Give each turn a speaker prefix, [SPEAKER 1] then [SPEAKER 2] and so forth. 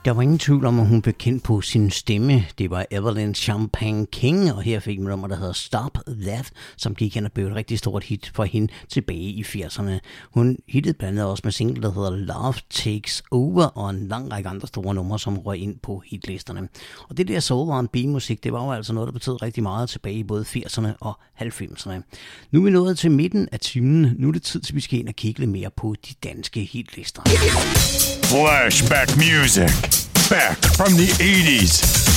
[SPEAKER 1] Der var ingen tvivl om, at hun blev kendt på sin stemme. Det var Evelyn Champagne King, og her fik man nummer, der hedder Stop That, som gik hen og blev et rigtig stort hit for hende tilbage i 80'erne. Hun hittede blandt andet også med single, der hedder Love Takes Over, og en lang række andre store numre, som røg ind på hitlisterne. Og det der soul R&B-musik, det var jo altså noget, der betød rigtig meget tilbage i både 80'erne og 90'erne. Nu er vi nået til midten af timen. Nu er det tid til, at vi skal ind og kigge lidt mere på de danske hitlister.
[SPEAKER 2] Flashback music. Back from the 80s.